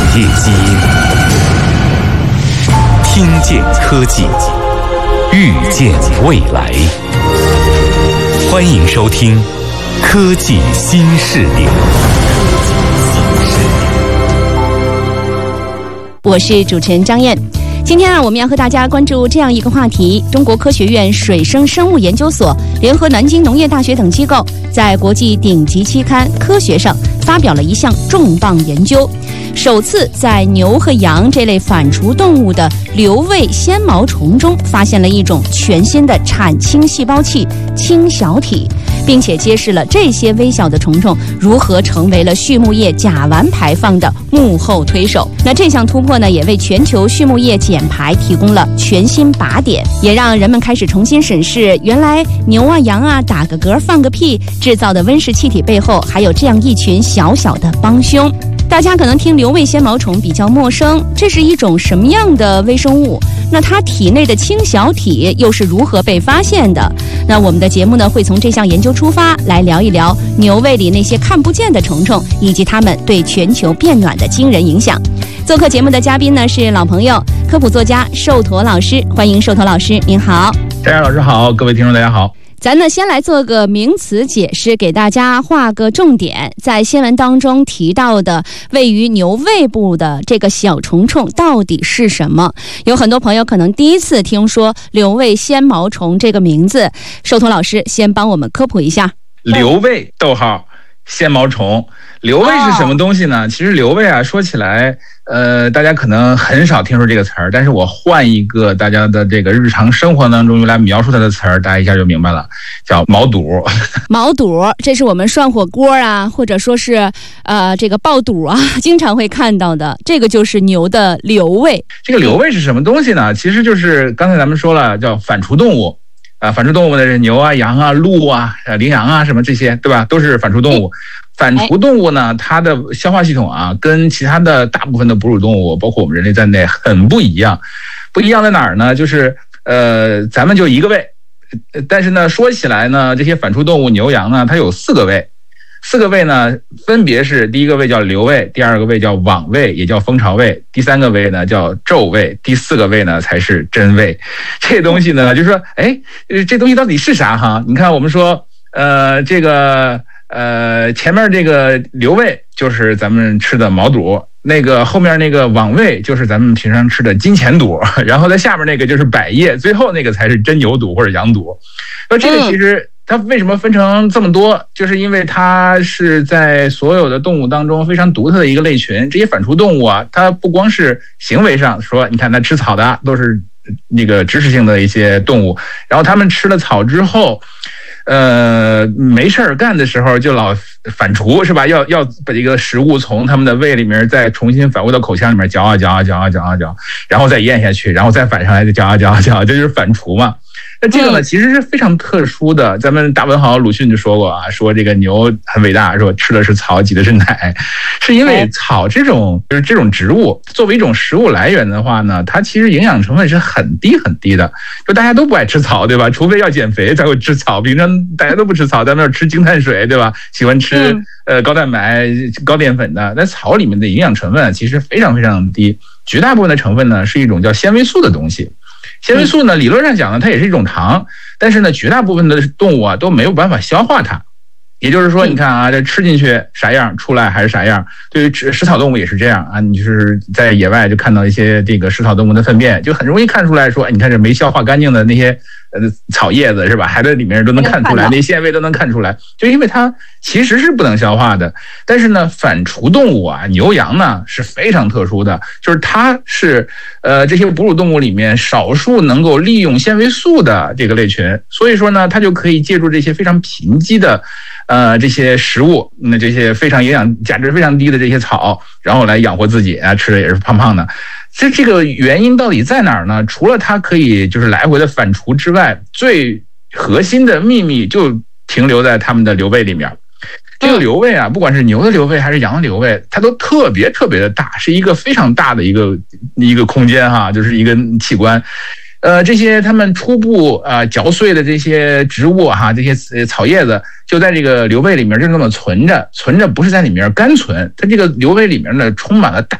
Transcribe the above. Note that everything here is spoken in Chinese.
业基因，听见科技，预见未来。欢迎收听《科技新视野》。 我是主持人张燕。今天我们要和大家关注这样一个话题：中国科学院水生生物研究所联合南京农业大学等机构，在国际顶级期刊《科学》上发表了一项重磅研究，首次在牛和羊这类反刍动物的瘤胃纤毛虫中发现了一种全新的产氢细胞器氢小体，并且揭示了这些微小的虫虫如何成为了畜牧业甲烷排放的幕后推手。那这项突破呢，也为全球畜牧业减排提供了全新靶点，也让人们开始重新审视原来牛啊羊啊打个嗝放个屁制造的温室气体背后还有这样一群小小的帮凶。大家可能听瘤胃纤毛虫比较陌生，这是一种什么样的微生物？那它体内的氢小体又是如何被发现的？那我们的节目呢，会从这项研究出发，来聊一聊牛胃里那些看不见的虫虫，以及它们对全球变暖的惊人影响。做客节目的嘉宾呢是老朋友，科普作家寿陀老师，欢迎寿陀老师，您好。 张燕老师好，各位听众大家好。 咱呢先来做个名词解释，给大家画个重点。在新闻当中提到的位于牛胃部的这个小虫虫到底是什么？有很多朋友可能第一次听说瘤胃纤毛虫这个名字，寿陀老师先帮我们科普一下。 瘤胃纤毛虫，瘤胃是什么东西呢？其实瘤胃啊，说起来大家可能很少听说这个词儿，但是我换一个大家的这个日常生活当中用来描述它的词儿，大家一下就明白了，叫毛肚。 毛肚，这是我们涮火锅啊，或者说是这个爆肚啊，经常会看到的。这个就是牛的瘤胃。这个瘤胃是什么东西呢？其实就是刚才咱们说了，叫反刍动物。反刍动物的是牛啊、羊啊、鹿啊、羚羊啊，什么这些，对吧？都是反刍动物。反刍动物呢，它的消化系统啊，跟其他的大部分的哺乳动物，包括我们人类在内，很不一样。不一样在哪儿呢？就是咱们就一个胃，但是呢，说起来呢，这些反刍动物牛羊呢，它有4个胃。4个胃呢，分别是第一个胃叫瘤胃，第二个胃叫网胃，也叫蜂巢胃，第3个胃呢叫皱胃，第4个胃呢才是真胃。这东西呢，就是说，这东西到底是啥哈？你看，我们说，前面这个瘤胃就是咱们吃的毛肚，那个后面那个网胃就是咱们平常吃的金钱肚，然后在下面那个就是百叶，最后那个才是真牛肚或者羊肚。那这个其实它为什么分成这么多？就是因为它是在所有的动物当中非常独特的一个类群。这些反刍动物啊，它不光是行为上说，你看它吃草的都是那个植食性的一些动物，然后它们吃了草之后，没事儿干的时候就老反刍，是吧？要把这个食物从他们的胃里面再重新反胃到口腔里面嚼啊嚼啊嚼啊嚼啊嚼，然后再咽下去，然后再反上来再嚼啊嚼啊嚼，这就是反刍嘛。那这个呢，其实是非常特殊的。咱们大文豪鲁迅就说过啊，说这个牛很伟大，说吃的是草，挤的是奶，是因为草这种植物作为一种食物来源的话呢，它其实营养成分是很低很低的。就大家都不爱吃草，对吧？除非要减肥才会吃草，平常大家都不吃草，咱们要吃精碳水，对吧？喜欢吃高蛋白、高淀粉的。那草里面的营养成分其实非常非常低，绝大部分的成分呢是一种叫纤维素的东西。纤维素呢，理论上讲呢，它也是一种糖，但是呢，绝大部分的动物啊都没有办法消化它。也就是说，你看啊，这吃进去啥样，出来还是啥样。对于食草动物也是这样啊，你就是在野外就看到一些这个食草动物的粪便，就很容易看出来说，你看这没消化干净的那些草叶子是吧？还在里面都能看出来，那纤维都能看出来，就因为它其实是不能消化的。但是呢，反刍动物啊，牛羊呢是非常特殊的，就是它是这些哺乳动物里面少数能够利用纤维素的这个类群，所以说呢，它就可以借助这些非常贫瘠的这些食物，那这些非常营养价值非常低的这些草，然后来养活自己啊，吃的也是胖胖的。这个原因到底在哪儿呢？除了它可以就是来回的反刍之外，最核心的秘密就停留在它们的瘤胃里面。这个瘤胃啊，不管是牛的瘤胃还是羊的瘤胃，它都特别特别的大，是一个非常大的一个空间哈，就是一个器官。这些他们初步嚼碎的这些植物哈，这些草叶子就在这个瘤胃里面就这么存着，不是在里面干存，它这个瘤胃里面呢充满了大